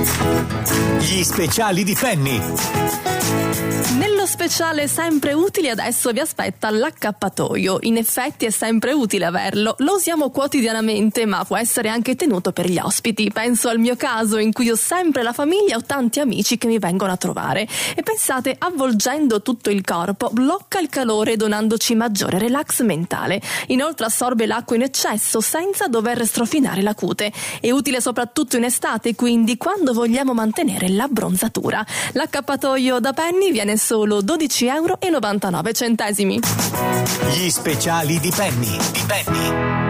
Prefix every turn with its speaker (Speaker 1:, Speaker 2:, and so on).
Speaker 1: Gli speciali di Penny.
Speaker 2: Nello speciale sempre utili adesso vi aspetta l'accappatoio. In effetti è sempre utile averlo, lo usiamo quotidianamente ma può essere anche tenuto per gli ospiti. Penso al mio caso in cui ho sempre la famiglia o tanti amici che mi vengono a trovare e pensate, avvolgendo tutto il corpo blocca il calore donandoci maggiore relax mentale. Inoltre assorbe l'acqua in eccesso senza dover strofinare la cute. È utile soprattutto in estate, quindi quando vogliamo mantenere l'abbronzatura. L'accappatoio da Penny viene solo €12,99.
Speaker 1: Gli speciali di Penny.